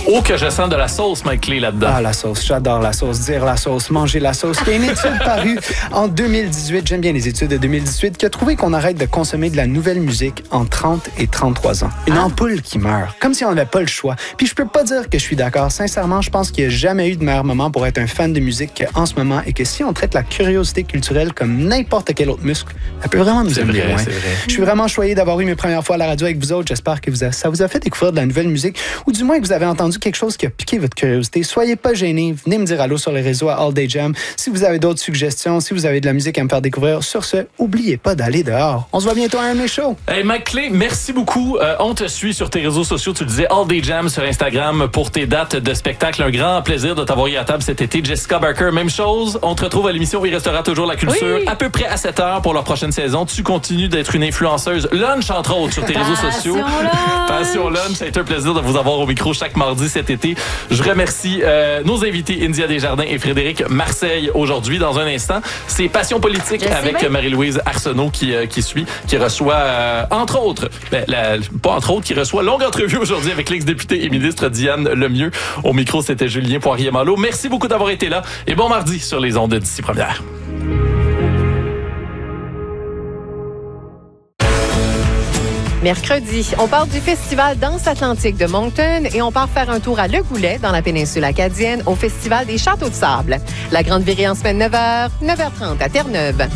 Oh, que je sens de la sauce, Mike Clé, là-dedans. Ah, la sauce. J'adore la sauce. Dire la sauce, manger la sauce. Il y a une étude parue en 2018, j'aime bien les études de 2018, qui a trouvé qu'on arrête de consommer de la nouvelle musique en 30 et 33 ans. Une ampoule qui meurt, comme si on n'avait pas le choix. Puis je peux pas dire que je suis d'accord. Sincèrement, je pense qu'il n'y a jamais eu de meilleur moment pour être un fan de musique qu'en ce moment et que si on traite la curiosité culturelle comme n'importe quel autre muscle, ça peut vraiment nous amener loin. Je suis vraiment choyé d'avoir eu mes premières fois à la radio avec vous autres. J'espère que ça vous a fait découvrir de la nouvelle musique ou du moins que vous avez entendu quelque chose qui a piqué votre curiosité. Soyez pas gênés. Venez me dire allô sur les réseaux à All Day Jam. Si vous avez d'autres suggestions, si vous avez de la musique à me faire découvrir, sur ce, oubliez pas d'aller dehors. On se voit bientôt à un de mes shows. Hey, Mike Clé, merci beaucoup. On te suit sur tes réseaux sociaux. Tu le disais, All Day Jam sur Instagram pour tes dates de spectacle. Un grand plaisir de t'avoir eu à table cet été. Jessica Barker, même chose. On te retrouve à l'émission où il restera toujours la culture à peu près à 7h pour leur prochaine saison. Tu continues d'être une influenceuse lunch, entre autres, sur tes réseaux sociaux. Passion Lunch. Ça a été un plaisir de vous avoir au micro chaque mardi cet été. Je remercie nos invités India Desjardins et Frédéric Marseille aujourd'hui. Dans un instant, c'est Passion politique avec Marie-Louise Arsenault qui reçoit, entre autres, pas entre autres, qui reçoit longue entrevue aujourd'hui avec l'ex-députée et ministre Diane Lemieux. Au micro, c'était Julien Poirier-Malo. Merci beaucoup d'avoir été là et bon mardi sur les ondes d'Ici Première. Mercredi, on part du Festival Danse Atlantique de Moncton et on part faire un tour à Le Goulet, dans la péninsule acadienne, au Festival des Châteaux de Sable. La grande virée en semaine 9h, 9h30 à Terre-Neuve.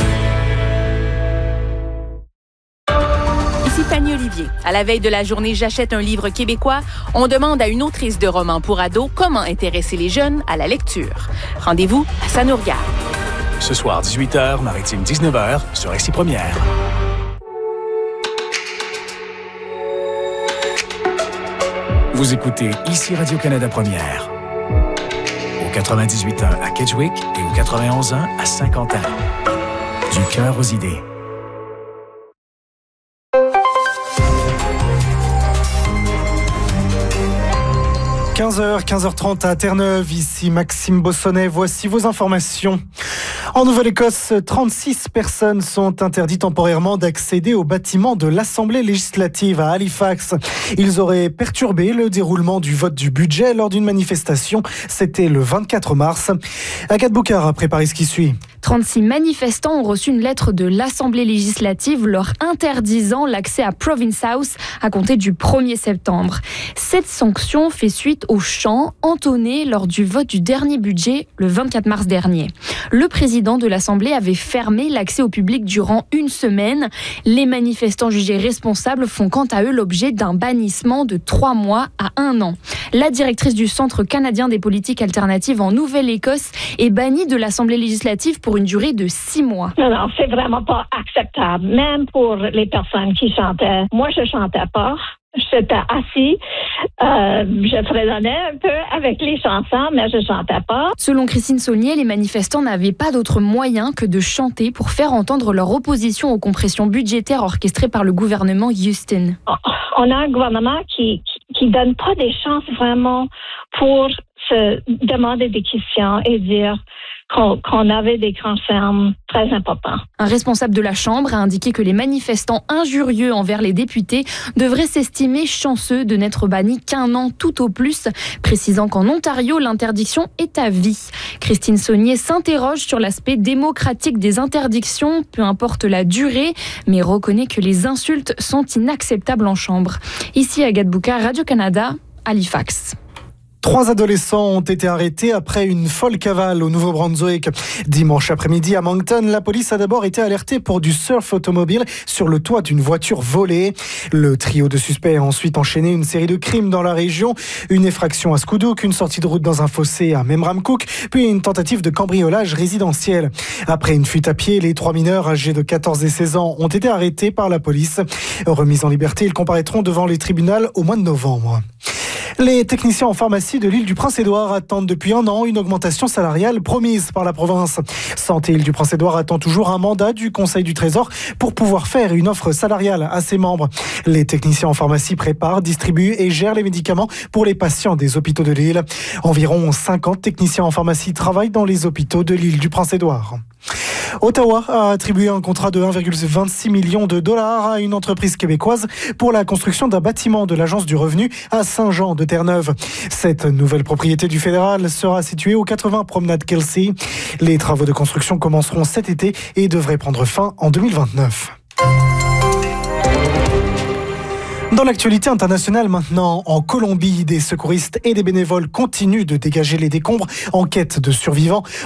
Ici Fanny Olivier. À la veille de la journée J'achète un livre québécois, on demande à une autrice de romans pour ados comment intéresser les jeunes à la lecture. Rendez-vous à Ça nous regarde. Ce soir, 18h, Maritime 19h, sur Ici Première. Vous écoutez Ici Radio-Canada Première. Au 98.1 à Kedgewick et au 91.1 à Saint-Quentin. Du cœur aux idées. 15h30 à Terre-Neuve, ici Maxime Bossonnet, voici vos informations. En Nouvelle-Écosse, 36 personnes sont interdites temporairement d'accéder au bâtiment de l'Assemblée législative à Halifax. Ils auraient perturbé le déroulement du vote du budget lors d'une manifestation. C'était le 24 mars. Agathe Boucard a préparé ce qui suit. 36 manifestants ont reçu une lettre de l'Assemblée législative leur interdisant l'accès à Province House à compter du 1er septembre. Cette sanction fait suite au chant entonné lors du vote du dernier budget le 24 mars dernier. Le président de l'Assemblée avait fermé l'accès au public durant une semaine. Les manifestants jugés responsables font quant à eux l'objet d'un bannissement de 3 mois à 1 an. La directrice du Centre canadien des politiques alternatives en Nouvelle-Écosse est bannie de l'Assemblée législative pour une durée de 6 mois. Non, c'est vraiment pas acceptable. Même pour les personnes qui chantaient. Moi, je chantais pas. J'étais assis, je fredonnais un peu avec les chansons, mais je chantais pas. Selon Christine Saulnier, les manifestants n'avaient pas d'autre moyen que de chanter pour faire entendre leur opposition aux compressions budgétaires orchestrées par le gouvernement Houston. On a un gouvernement qui donne pas des chances vraiment pour se demander des questions et dire qu'on avait des concerns très importants. Un responsable de la Chambre a indiqué que les manifestants injurieux envers les députés devraient s'estimer chanceux de n'être bannis qu'1 an tout au plus, précisant qu'en Ontario, l'interdiction est à vie. Christine Saulnier s'interroge sur l'aspect démocratique des interdictions, peu importe la durée, mais reconnaît que les insultes sont inacceptables en Chambre. Ici, Agathe Boucard, Radio-Canada, Halifax. 3 adolescents ont été arrêtés après une folle cavale au Nouveau-Brunswick. Dimanche après-midi à Moncton, la police a d'abord été alertée pour du surf automobile sur le toit d'une voiture volée. Le trio de suspects a ensuite enchaîné une série de crimes dans la région. Une effraction à Scoudouc, une sortie de route dans un fossé à Memramcook, puis une tentative de cambriolage résidentiel. Après une fuite à pied, les 3 mineurs âgés de 14 et 16 ans ont été arrêtés par la police. Remis en liberté, ils comparaîtront devant les tribunaux au mois de novembre. Les techniciens en pharmacie de l'île du Prince-Édouard attendent depuis 1 an une augmentation salariale promise par la province. Santé Île du Prince-Édouard attend toujours un mandat du Conseil du Trésor pour pouvoir faire une offre salariale à ses membres. Les techniciens en pharmacie préparent, distribuent et gèrent les médicaments pour les patients des hôpitaux de l'île. Environ 50 techniciens en pharmacie travaillent dans les hôpitaux de l'île du Prince-Édouard. Ottawa a attribué un contrat de 1,26 million de dollars à une entreprise québécoise pour la construction d'un bâtiment de l'Agence du revenu à Saint-Jean-de-Terre-Neuve. Cette nouvelle propriété du fédéral sera située au 80 Promenade Kelsey. Les travaux de construction commenceront cet été et devraient prendre fin en 2029. Dans l'actualité internationale maintenant, en Colombie, des secouristes et des bénévoles continuent de dégager les décombres en quête de survivants